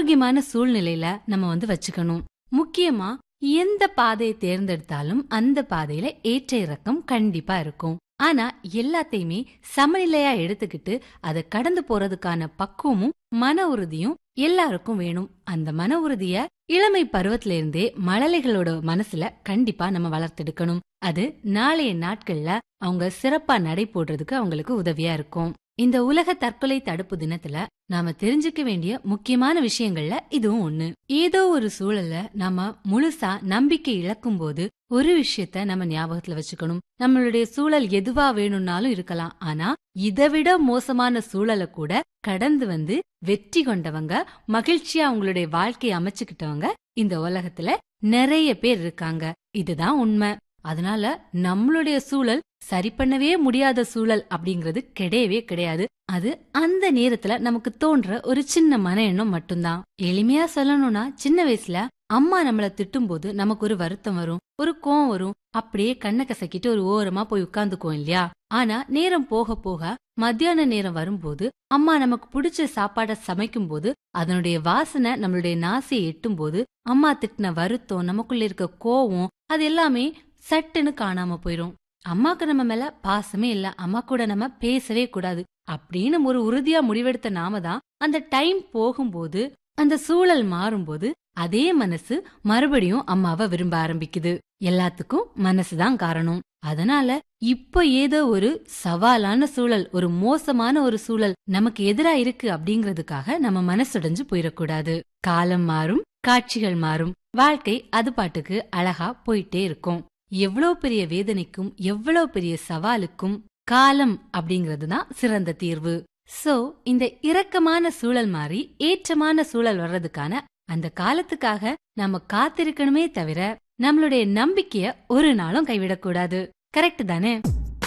ஆரோக்கியமான சூழ்நிலையில நம்ம வச்சுக்கணும். முக்கியமா எந்த பாதையை தேர்ந்தெடுத்தாலும் அந்த பாதையில ஏற்ற இறக்கம் கண்டிப்பா இருக்கும். ஆனா எல்லாத்தையுமே சமநிலையா எடுத்துக்கிட்டு அதை கடந்து போறதுக்கான பக்குவமும் மன உறுதியும் எல்லாருக்கும் வேணும். அந்த மன உறுதிய இளமை பருவத்தில இருந்தே மழலைகளோட மனசுல கண்டிப்பா நம்ம வளர்த்தெடுக்கணும். அது நாளைய நாட்கள்ல அவங்க சிறப்பா நடை போடுறதுக்கு அவங்களுக்கு உதவியா இருக்கும். இந்த உலக தற்கொலை தடுப்பு தினத்துல நாம தெரிஞ்சுக்க வேண்டிய முக்கியமான விஷயங்கள்ல இதுவும் ஒண்ணு. ஏதோ ஒரு சூழல்ல நாம முழுசா நம்பிக்கை இழக்கும் போது ஒரு விஷயத்த நம்ம ஞாபகத்துல வச்சுக்கணும். நம்மளுடைய சூழல் எதுவா வேணும்னாலும் இருக்கலாம். ஆனா இதைவிட மோசமான சூழலை கூட கடந்து வெற்றி கொண்டவங்க, மகிழ்ச்சியா அவங்களுடைய வாழ்க்கையை அமைச்சுக்கிட்டவங்க இந்த உலகத்துல நிறைய பேர் இருக்காங்க. இதுதான் உண்மை. அதனால நம்மளுடைய சூழல் சரி பண்ணவே முடியாத சூழல் அப்படிங்கறது கிடையவே கிடையாது. அது அந்த நேரத்துல நமக்கு தோன்ற ஒரு சின்ன மன எண்ணம் மட்டும்தான். எளிமையா சொல்லணும்னா, சின்ன வயசுல அம்மா நம்மள திட்டும் போது நமக்கு ஒரு வருத்தம் வரும், ஒரு கோவம் வரும். அப்படியே கண்ணை கசக்கிட்டு ஒரு ஓரமா போய் உட்கார்ந்துக்குவோம் இல்லையா? ஆனா நேரம் போக போக மத்தியான நேரம் வரும்போது அம்மா நமக்கு பிடிச்ச சாப்பாட சமைக்கும் போது அதனுடைய வாசனை நம்மளுடைய நாசியை எட்டும் போது அம்மா திட்டின வருத்தம், நமக்குள்ள இருக்க கோவம், அது எல்லாமே சட்டுன்னு காணாம போயிரும். அம்மாக்கு நம்ம மேல பாசமே இல்ல, அம்மா கூட நம்ம பேசவே கூடாது அப்படின்னு ஒரு உறுதியா முடிவெடுத்த நாம தான் அந்த டைம் போகும்போது, அந்த சூழல் மாறும்போது அதே மனசு மறுபடியும் அம்மாவை விரும்ப ஆரம்பிக்குது. எல்லாத்துக்கும் மனசுதான் காரணம். அதனால இப்ப ஏதோ ஒரு சவாலான சூழல், ஒரு மோசமான ஒரு சூழல் நமக்கு எதிரா இருக்கு அப்படிங்கறதுக்காக நம்ம மனசுடைஞ்சு போயிடக்கூடாது. காலம் மாறும், காட்சிகள் மாறும், வாழ்க்கை அது பாட்டுக்கு அழகா போயிட்டே இருக்கும். எவ்வளவு பெரிய வேதனைக்கும் எவ்வளவு பெரிய சவாலுக்கும் காலம் அப்படிங்கறதுதான் சிறந்த தீர்வு. சோ இந்த இரக்கமான சூழல் மாறி ஏற்றமான சூழல் வர்றதுக்கான அந்த காலத்துக்காக நாம காத்திருக்கணுமே தவிர நம்மளுடைய நம்பிக்கைய ஒரு நாளும் கைவிடக்கூடாது. கரெக்ட் தானே?